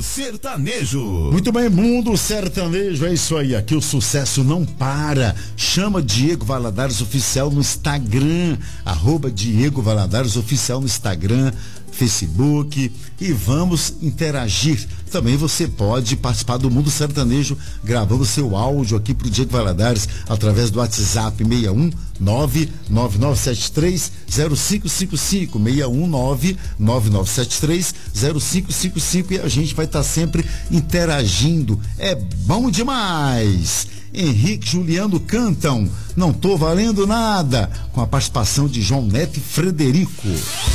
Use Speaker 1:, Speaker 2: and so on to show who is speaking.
Speaker 1: Sertanejo.
Speaker 2: Muito bem, Mundo Sertanejo, é isso aí, aqui o sucesso não para. Chama Diego Valadares Oficial no Instagram, @Diego Valadares Oficial no Instagram, Facebook, e vamos interagir. Também você pode participar do Mundo Sertanejo gravando seu áudio aqui pro Diego Valadares através do WhatsApp 61999730555, 61999730555, e a gente vai estar sempre interagindo. É bom demais. Henrique e Juliano cantam Não Tô Valendo Nada, com a participação de João Neto e Frederico.